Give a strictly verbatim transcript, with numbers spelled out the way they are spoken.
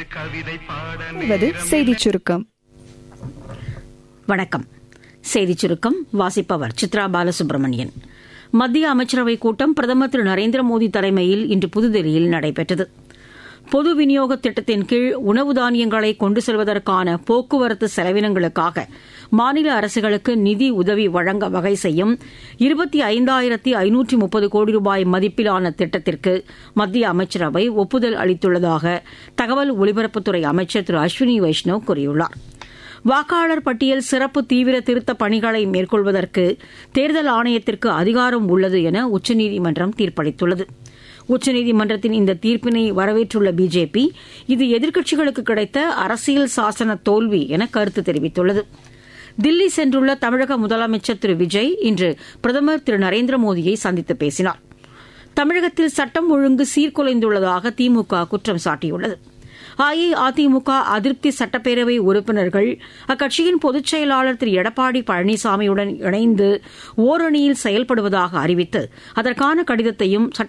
செய்திச் சுருக்கம். வணக்கம். செய்திச் சுருக்கம் வாசிப்பவர் சித்ரா பாலசுப்ரமணியன். மத்திய அமைச்சரவைக் கூட்டம் பிரதமர் திரு நரேந்திர மோடி தலைமையில் இன்று புதுதில்லியில் நடைபெற்றது. பொது விநியோக திட்டத்தின் கீழ் உணவு தானியங்களை கொண்டு செல்வதற்கான போக்குவரத்து செலவினங்களுக்காக மாநில அரசுகளுக்கு நிதி உதவி வழங்க வகை செய்யும் இருபத்தி ஐந்தாயிரத்தி ஐநூற்றி முப்பது கோடி ரூபாய் மதிப்பிலான திட்டத்திற்கு மத்திய அமைச்சரவை ஒப்புதல் அளித்துள்ளதாக தகவல் ஒலிபரப்புத்துறை அமைச்சர் திரு அஸ்வினி வைஷ்ணவ் கூறியுள்ளார். வாக்காளர் பட்டியல் சிறப்பு தீவிர திருத்தப் பணிகளை மேற்கொள்வதற்கு தேர்தல் ஆணையத்திற்கு அதிகாரம் உள்ளது என உச்சநீதிமன்றம் தீர்ப்பளித்துள்ளது. உச்சநீதிமன்றத்தின் இந்த தீர்ப்பினை வரவேற்றுள்ள பிஜேபி இது எதிர்க்கட்சிகளுக்கு கிடைத்த அரசியல் சாசன தோல்வி என கருத்து தெரிவித்துள்ளது. தில்லி சென்றுள்ள தமிழக முதலமைச்சர் திரு விஜய் இன்று பிரதமர் திரு நரேந்திர மோடியை சந்தித்து பேசினார். தமிழகத்தில் சட்டம் ஒழுங்கு சீர்குலைந்துள்ளதாக திமுக குற்றம் சாட்டியுள்ளது. அஇஅதிமுக அதிருப்தி சட்டப்பேரவை உறுப்பினர்கள் அக்கட்சியின் பொதுச் செயலாளர் திரு எடப்பாடி பழனிசாமியுடன் இணைந்து ஓரணியில் செயல்படுவதாக அறிவித்து அதற்கான கடிதத்தையும்